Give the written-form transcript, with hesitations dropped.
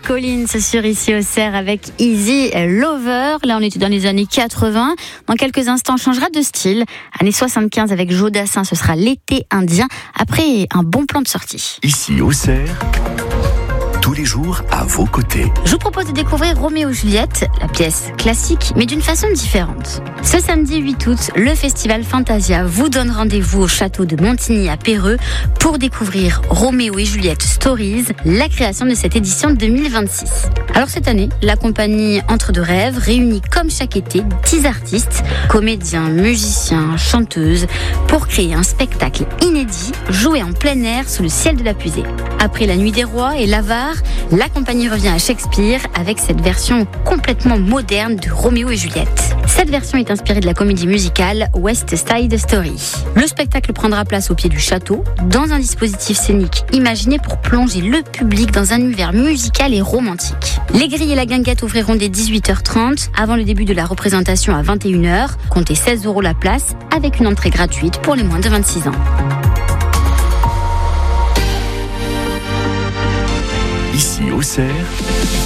Collins sur Ici Auxerre avec Easy Lover. Là, on était dans les années 80. Dans quelques instants, on changera de style. Années 75 avec Joe Dassin, ce sera l'été indien. Après, un bon plan de sortie. Ici Auxerre, tous les jours à vos côtés. Je vous propose de découvrir Roméo et Juliette, la pièce classique, mais d'une façon différente. Ce samedi 8 août, le festival Fantasia vous donne rendez-vous au château de Montigny à Péreux pour découvrir Roméo et Juliette Stories, la création de cette édition 2026. Alors cette année, la compagnie Entre deux rêves réunit comme chaque été 10 artistes, comédiens, musiciens, chanteuses, pour créer un spectacle inédit, joué en plein air sous le ciel de la Pusée. Après La Nuit des Rois et l'Avare, la compagnie revient à Shakespeare avec cette version complètement moderne de Roméo et Juliette. Cette version est inspirée de la comédie musicale West Side Story. Le spectacle prendra place au pied du château, dans un dispositif scénique imaginé pour plonger le public dans un univers musical et romantique. Les grilles et la guinguette ouvriront dès 18h30 avant le début de la représentation à 21h. Comptez 16 € la place avec une entrée gratuite pour les moins de 26 ans. Ici Auxerre,